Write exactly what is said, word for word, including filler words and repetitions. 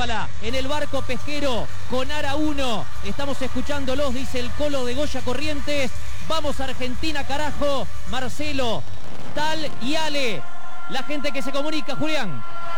Érbala en el barco pesquero con Ara uno. Estamos escuchándolos, dice el Colo de Goya Corrientes. Vamos Argentina, carajo. Marcelo, Tal y Ale. La gente que se comunica, Julián.